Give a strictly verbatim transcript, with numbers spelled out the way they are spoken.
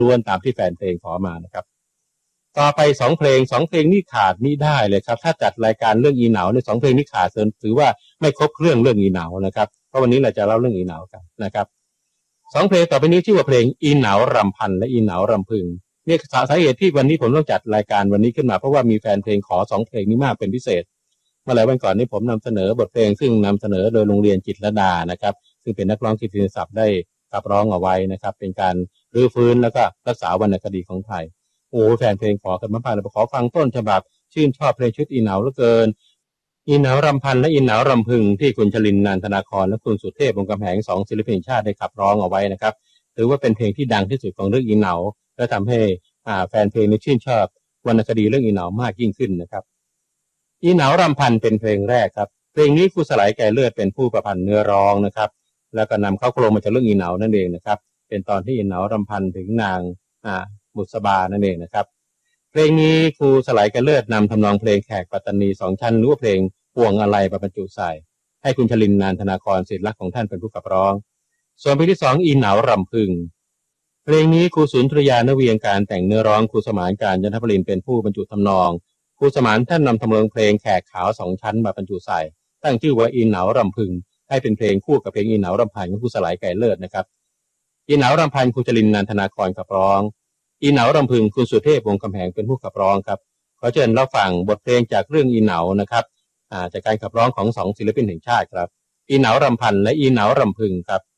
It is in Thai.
ล้วนตามที่แฟนเพลงขอมานะครับต่อไปสองเพลงสองเพลงนี้ขาดไม่ได้เลยครับถ้าจัดรายการเรื่องอีเหนาในสองเพลงนี้ขาดถือว่าไม่ครบเครื่องเรื่องอีเหนานะครับเพราะวันนี้เราจะเล่าเรื่องอีเหนากันนะครับสองเพลงต่อไปนี้ชื่อว่าเพลงอีเหนารำพันและอีเหนารำพึงนี่สาเหตุที่วันนี้ผมต้องจัดรายการวันนี้ขึ้นมาเพราะว่ามีแฟนเพลงขอสองเพลงนี้มากเป็นพิเศษเมื่อหลายวันก่อนนี้ผมนำเสนอบทเพลงซึ่งนำเสนอโดยโรงเรียนจิตรลดานะครับซึ่งเป็นนักร้องกิตติศัพท์ได้ขับร้องเอาไว้นะครับเป็นการรื้อฟื้นแล้วก็รักษาวรรณคดีของไทยโอ้แฟนเพลงขอกันมากๆเลยขอฟังต้นฉบับชื่นชอบเพลงชุดอีเหนาเหลือเกินอีเหนารำพันและอีเหนารำพึงที่คุณชลินนันทนาครและคุณสุเทพวงศ์กำแหงสองศิลปินชาติได้ขับร้องเอาไว้นะครับถือว่าเป็นเพลงที่ดังที่สุดของเรื่องอีเหนาและทำให้อ่าแฟนเพลงได้ชื่นชอบวรรณคดีเรื่องอีเหนามากยิ่งขึ้นนะครับอีเหนารำพันเป็นเพลงแรกครับเพลงนี้ครูสลายแก่เลือดเป็นผู้ประพันธ์เนื้อร้องนะครับแล้วก็นำเข้าโครงมาจากเรื่องอีเหนานั่นเองนะครับเป็นตอนที่อีเหนารำพันถึงนางอ่าบุษบานั่นเองนะครับเพลงนี้ครูสลายแก่เลือดนำทำนองเพลงแขกปัตตานีสองชั้นหรือว่าเพลงพวงอะไรมาบรรจุใส่ให้คุณชลินนันทนาครศิษย์รักของท่านเป็นผู้ขับร้องส่วนเพลงที่สองอีเหนารำพึงเพลงนี้ครูสุนทรยานเวียงการแต่งเนื้อร้องครูสมานการจันทพลินเป็นผู้บรรจุทำนองครูสมานท่านนำทำนองเพลงแขกขาวสองชั้นมาบรรจุใส่ตั้งชื่อว่าอีเหนารำพึงให้เป็นเพลงคู่กับเพลงอีเหนารำพันของครูสลายแก่เลิศนะครับอีเหนารำพันครูชลินนันทนาครขับร้องอีเหนารำพึงคุณสุเทพวงศ์กำแหงเป็นผู้ขับร้องครับขอเชิญรับฟังบทเพลงจากเรื่องอีเหนานะครับจากการขับร้องของสองศิลปินแห่งชาติครับอีเหนารำพันและอีเหนารำพึงครับ